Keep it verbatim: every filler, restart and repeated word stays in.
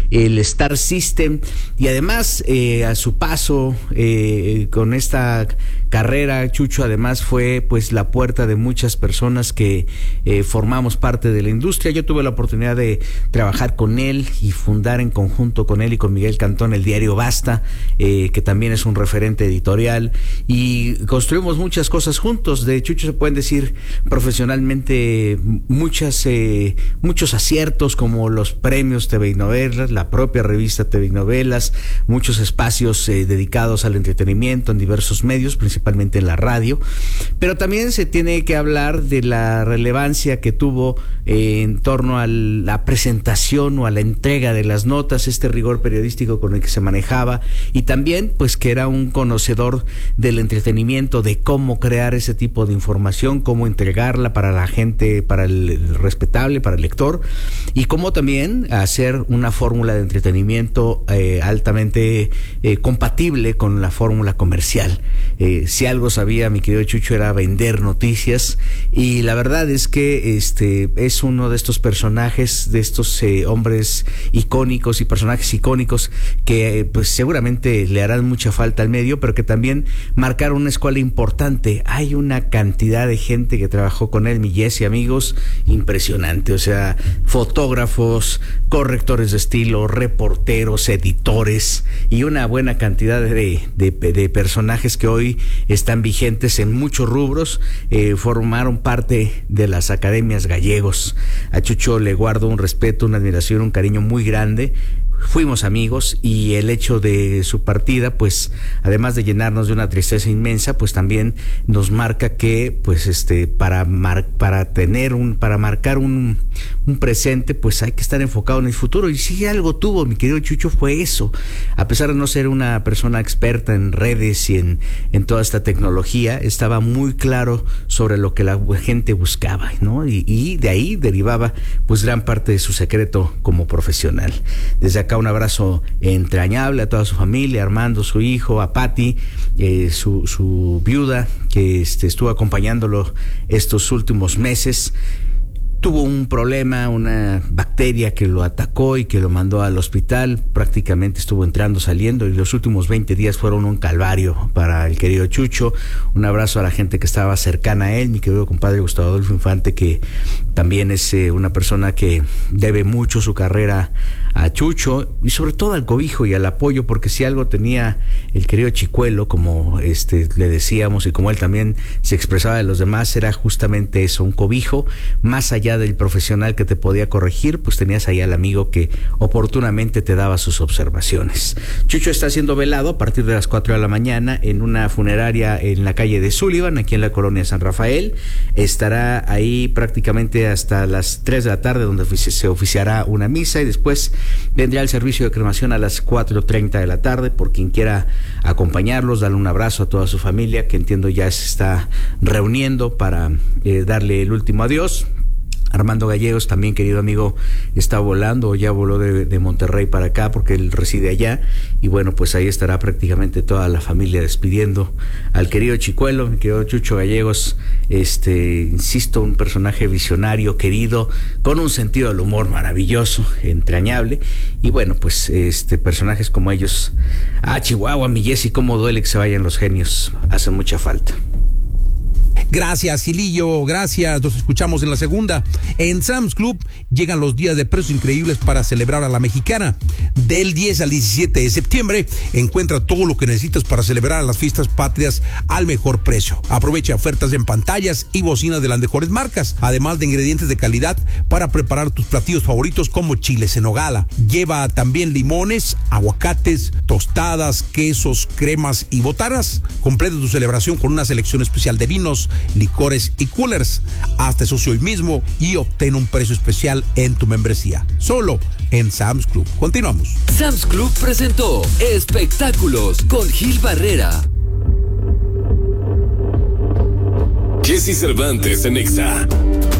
el Star System, y además eh, a su paso eh, con esta carrera, Chucho además fue pues la puerta de muchas personas que eh, formamos parte de la industria. Yo tuve la oportunidad de trabajar con él y fundar en conjunto con él y con Miguel Cantón el diario Basta, eh, que también es un referente editorial, y construimos muchas cosas juntos. De Chucho se pueden decir profesionalmente muchas eh, muchos aciertos, como los premios T V y Novelas, la propia revista T V y Novelas, muchos espacios eh, dedicados al entretenimiento en diversos medios, principalmente en la radio, pero también se tiene que hablar de la relevancia que tuvo eh, en torno a la presentación o a la entrega de las notas, este rigor periodístico con el que se manejaba, y también pues que era un conocedor del entretenimiento, de cómo crear ese tipo de información, cómo entregarla para la gente, para el respetable, para el lector, y cómo también hacer una fórmula de entretenimiento eh, altamente eh, compatible con la fórmula comercial. Eh, si algo sabía mi querido Chucho era vender noticias, y la verdad es que este es uno de estos personajes, de estos eh, hombres icónicos y personajes icónicos que eh, pues seguramente le harán mucha falta al medio, pero que también marcaron una escuela importante. Hay una cantidad de gente que trabajó con él, mi Jesse, amigos, impresionante. O sea, fotógrafos, correctores de estilo, reporteros, editores y una buena cantidad de, de, de personajes que hoy están vigentes en muchos rubros. Eh, formaron parte de las academias gallegos. A Chucho le guardo un respeto, una admiración, un cariño muy grande. Fuimos amigos, y el hecho de su partida, pues además de llenarnos de una tristeza inmensa, pues también nos marca que pues este para mar, para tener un para marcar un, un presente, pues hay que estar enfocado en el futuro. Y si algo tuvo mi querido Chucho fue eso. A pesar de no ser una persona experta en redes y en, en toda esta tecnología, estaba muy claro sobre lo que la gente buscaba, ¿no? Y, y de ahí derivaba pues gran parte de su secreto como profesional. Desde acá un abrazo entrañable a toda su familia, a Armando, su hijo, a Patti, eh, su, su viuda, que este, estuvo acompañándolo estos últimos meses. Tuvo un problema, una bacteria que lo atacó y que lo mandó al hospital. Prácticamente estuvo entrando, saliendo, y los últimos veinte días fueron un calvario para el querido Chucho. Un abrazo a la gente que estaba cercana a él, mi querido compadre Gustavo Adolfo Infante, que también es eh, una persona que debe mucho su carrera a Chucho, y sobre todo al cobijo y al apoyo, porque si algo tenía el querido Chicuelo, como este le decíamos, y como él también se expresaba de los demás, era justamente eso, un cobijo. Más allá del profesional que te podía corregir, pues tenías ahí al amigo que oportunamente te daba sus observaciones. Chucho está siendo velado a partir de las cuatro de la mañana en una funeraria en la calle de Sullivan, aquí en la colonia San Rafael. Estará ahí prácticamente hasta las tres de la tarde, donde se oficiará una misa, y después vendrá el servicio de cremación a las cuatro treinta de la tarde. Por quien quiera acompañarlos, darle un abrazo a toda su familia, que entiendo ya se está reuniendo para eh, darle el último adiós. Armando Gallegos, también querido amigo, está volando, o ya voló de, de Monterrey para acá, porque él reside allá, y bueno, pues ahí estará prácticamente toda la familia despidiendo al querido Chicuelo, mi querido Chucho Gallegos. Este, insisto, un personaje visionario, querido, con un sentido del humor maravilloso, entrañable, y bueno, pues este personajes como ellos. Ah, Chihuahua, mi Jessy, cómo duele que se vayan los genios, hace mucha falta. Gracias, Gilillo, gracias. Nos escuchamos en la segunda. En Sam's Club llegan los días de precios increíbles para celebrar a la mexicana. Del diez al diecisiete de septiembre encuentra todo lo que necesitas para celebrar a las fiestas patrias al mejor precio. Aprovecha ofertas en pantallas y bocinas de las mejores marcas, además de ingredientes de calidad para preparar tus platillos favoritos como chiles en nogada. Lleva también limones, aguacates, tostadas, quesos, cremas y botanas. Completa tu celebración con una selección especial de vinos, licores y coolers. Hazte socio hoy mismo y obtén un precio especial en tu membresía. Solo en Sam's Club. Continuamos. Sam's Club presentó Espectáculos con Gil Barrera. Jessy Cervantes en Exa.